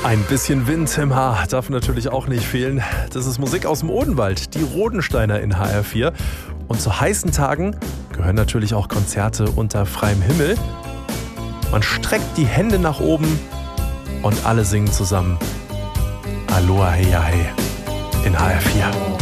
Ein bisschen Wind im Haar darf natürlich auch nicht fehlen. Das ist Musik aus dem Odenwald, die Rodensteiner in HR4. Und zu heißen Tagen gehören natürlich auch Konzerte unter freiem Himmel. Man streckt die Hände nach oben und alle singen zusammen Aloha Hei Hei in HR4.